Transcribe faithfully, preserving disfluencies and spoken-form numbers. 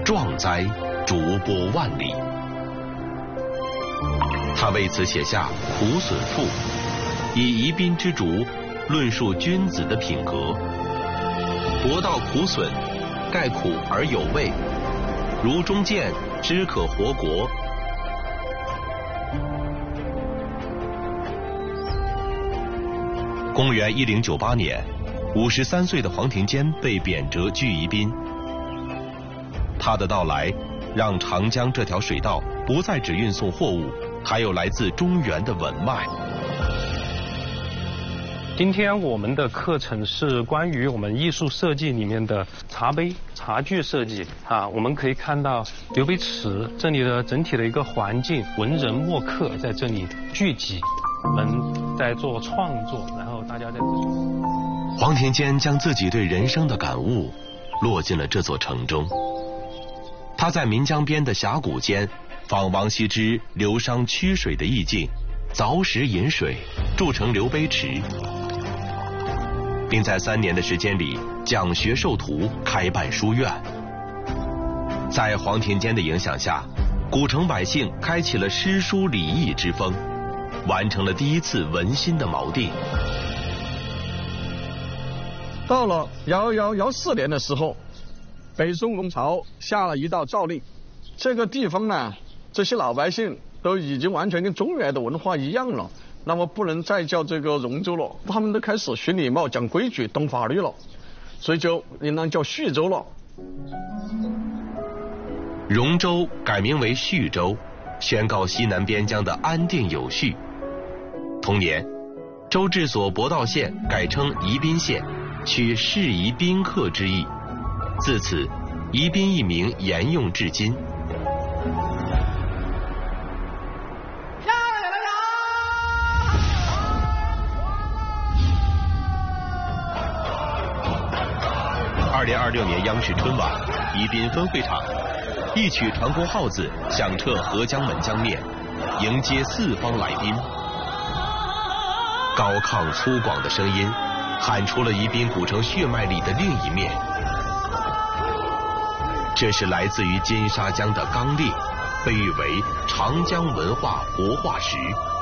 壮哉，竹波万里。他为此写下《苦损赋》，以宜宾之竹论述君子的品格。博道苦损，盖苦而有味，如中见，知可活国。公元一零九八年，五十三岁的黄庭坚被贬谪居宜宾。他的到来，让长江这条水道不再只运送货物，还有来自中原的文脉。 今天我们的课程是关于我们艺术设计里面的茶杯、茶具设计啊。我们可以看到刘备池这里的整体的一个环境，文人墨客在这里聚集，我们在做创作，然后大家在这里。 黄庭坚将自己对人生的感悟落进了这座城中。他在岷江边的峡谷间仿王羲之流觞曲水的意境，凿石引水，铸成刘碑池，并在三年的时间里讲学授徒，开办书院。在黄庭坚的影响下，古城百姓开启了诗书礼义之风，完成了第一次文心的锚定。 到了幺幺幺四年的时候，北宋公朝下了一道诏令，这个地方呢，这些老百姓都已经完全跟中原的文化一样了，那么不能再叫这个荣州了，他们都开始学礼貌、讲规矩、懂法律了，所以就应当叫叙州了。 荣州改名为叙州，宣告西南边疆的安定有序。同年，州治所博道县改称宜宾县，取适宜宾客之意，自此宜宾一名沿用至今。二零二六年央视春晚，宜宾分会场，一曲长弓号子响彻合江门江面，迎接四方来宾。高亢粗犷的声音喊出了宜宾古城血脉里的另一面，这是来自于金沙江的刚烈，被誉为长江文化活化石。